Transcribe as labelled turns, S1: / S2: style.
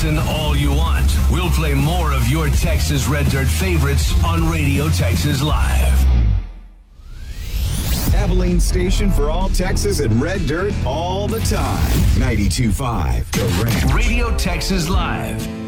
S1: Listen all you want. We'll play more of your Texas Red Dirt favorites on Radio Texas Live.
S2: Abilene station for all Texas and Red Dirt all the time. 92.5 The Ranch.
S1: Radio Texas Live.